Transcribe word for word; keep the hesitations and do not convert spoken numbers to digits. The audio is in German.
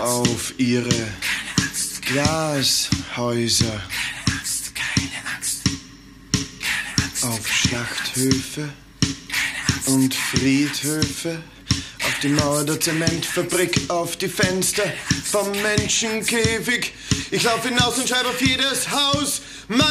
auf ihre Glashäuser, auf Schlachthöfe und Friedhöfe, auf die Mauer der Zementfabrik, auf die Fenster vom Menschenkäfig. Ich lauf hinaus und schreibe auf jedes Haus.